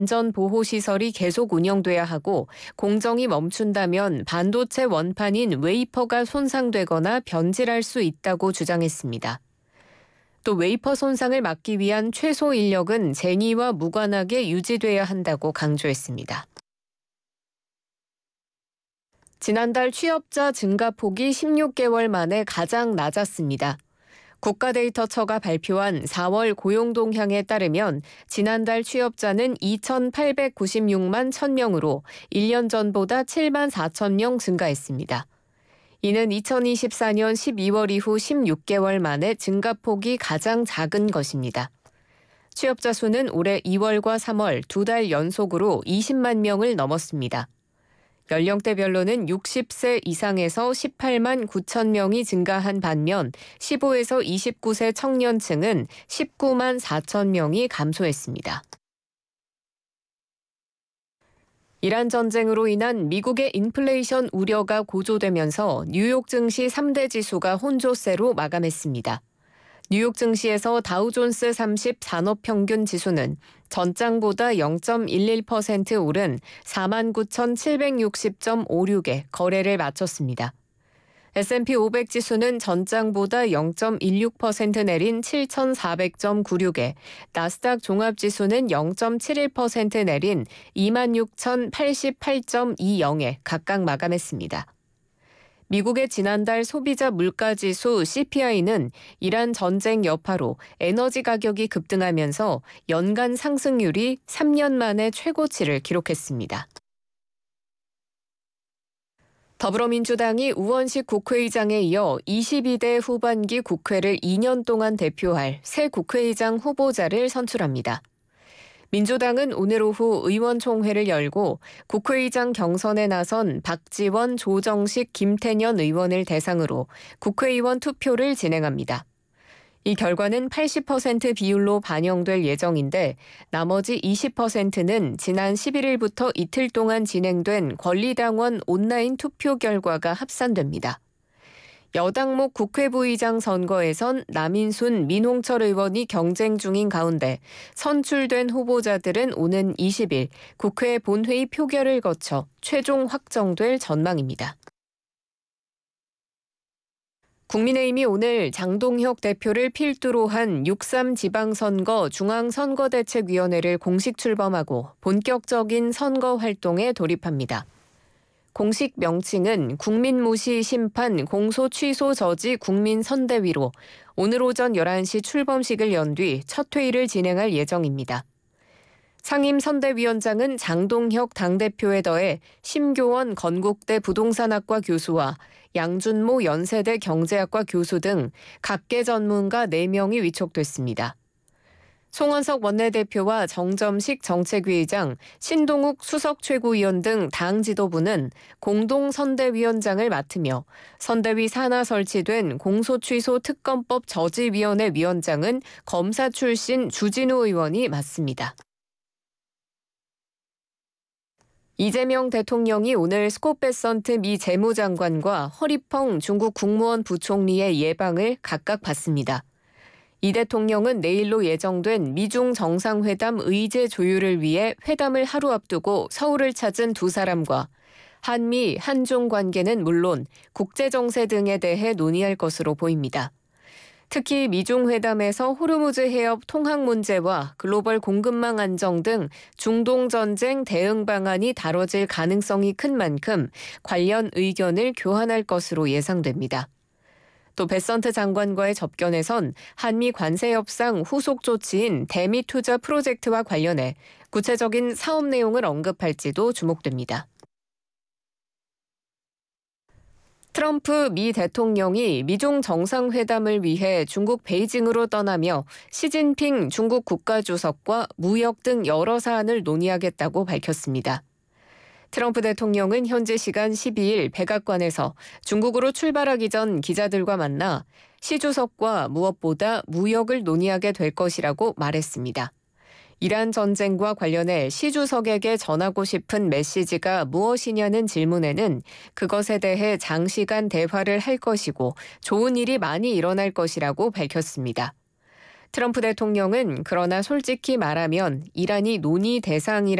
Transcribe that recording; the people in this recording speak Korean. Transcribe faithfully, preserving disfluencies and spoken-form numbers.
안전보호시설이 계속 운영돼야 하고 공정이 멈춘다면 반도체 원판인 웨이퍼가 손상되거나 변질할 수 있다고 주장했습니다. 또 웨이퍼 손상을 막기 위한 최소 인력은 쟁의와 무관하게 유지돼야 한다고 강조했습니다. 지난달 취업자 증가폭이 십육 개월 만에 가장 낮았습니다. 국가데이터처가 발표한 사월 고용동향에 따르면 지난달 취업자는 이천팔백구십육만 천 명으로 일 년 전보다 칠만 사천 명 증가했습니다. 이는 이천이십사 년 십이월 이후 십육 개월 만에 증가폭이 가장 작은 것입니다. 취업자 수는 올해 이월과 삼월 두 달 연속으로 이십만 명을 넘었습니다. 연령대별로는 육십 세 이상에서 십팔만 구천 명이 증가한 반면 십오에서 이십구 세 청년층은 십구만 사천 명이 감소했습니다. 이란 전쟁으로 인한 미국의 인플레이션 우려가 고조되면서 뉴욕 증시 삼 대 지수가 혼조세로 마감했습니다. 뉴욕 증시에서 다우존스 삼십 산업평균 지수는 전장보다 영 점 일일 퍼센트 오른 사만 구천칠백육십 점 오육에 거래를 마쳤습니다. 에스 앤 피 오백 지수는 전장보다 영 점 일육 퍼센트 내린 칠천사백 점 구육에 나스닥 종합지수는 영 점 칠일 퍼센트 내린 이만 육천팔십팔 점 이영에 각각 마감했습니다. 미국의 지난달 소비자 물가지수 씨 피 아이는 이란 전쟁 여파로 에너지 가격이 급등하면서 연간 상승률이 삼 년 만에 최고치를 기록했습니다. 더불어민주당이 우원식 국회의장에 이어 이십이 대 후반기 국회를 이 년 동안 대표할 새 국회의장 후보자를 선출합니다. 민주당은 오늘 오후 의원총회를 열고 국회의장 경선에 나선 박지원, 조정식, 김태년 의원을 대상으로 국회의원 투표를 진행합니다. 이 결과는 팔십 퍼센트 비율로 반영될 예정인데 나머지 이십 퍼센트는 지난 십일 일부터 이틀 동안 진행된 권리당원 온라인 투표 결과가 합산됩니다. 여당목 국회부의장 선거에선 남인순, 민홍철 의원이 경쟁 중인 가운데 선출된 후보자들은 오는 이십 일 국회 본회의 표결을 거쳐 최종 확정될 전망입니다. 국민의힘이 오늘 장동혁 대표를 필두로 한 육삼 지방선거 중앙선거대책위원회를 공식 출범하고 본격적인 선거 활동에 돌입합니다. 공식 명칭은 국민무시 심판 공소 취소 저지 국민선대위로 오늘 오전 열한 시 출범식을 연 뒤 첫 회의를 진행할 예정입니다. 상임선대위원장은 장동혁 당대표에 더해 심교원 건국대 부동산학과 교수와 양준모 연세대 경제학과 교수 등 각계 전문가 네 명이 위촉됐습니다. 송원석 원내대표와 정점식 정책위의장, 신동욱 수석 최고위원 등 당 지도부는 공동선대위원장을 맡으며 선대위 산하 설치된 공소취소 특검법 저지위원회 위원장은 검사 출신 주진우 의원이 맡습니다. 이재명 대통령이 오늘 스콧 베선트 미 재무장관과 허리펑 중국 국무원 부총리의 예방을 각각 받습니다. 이 대통령은 내일로 예정된 미중 정상회담 의제 조율을 위해 회담을 하루 앞두고 서울을 찾은 두 사람과 한미, 한중 관계는 물론 국제정세 등에 대해 논의할 것으로 보입니다. 특히 미중 회담에서 호르무즈 해협 통항 문제와 글로벌 공급망 안정 등 중동 전쟁 대응 방안이 다뤄질 가능성이 큰 만큼 관련 의견을 교환할 것으로 예상됩니다. 또 베선트 장관과의 접견에선 한미 관세 협상 후속 조치인 대미 투자 프로젝트와 관련해 구체적인 사업 내용을 언급할지도 주목됩니다. 트럼프 미 대통령이 미중 정상회담을 위해 중국 베이징으로 떠나며 시진핑 중국 국가주석과 무역 등 여러 사안을 논의하겠다고 밝혔습니다. 트럼프 대통령은 현지 시간 십이 일 백악관에서 중국으로 출발하기 전 기자들과 만나 시 주석과 무엇보다 무역을 논의하게 될 것이라고 말했습니다. 이란 전쟁과 관련해 시 주석에게 전하고 싶은 메시지가 무엇이냐는 질문에는 그것에 대해 장시간 대화를 할 것이고 좋은 일이 많이 일어날 것이라고 밝혔습니다. 트럼프 대통령은 그러나 솔직히 말하면 이란이 논의 대상이라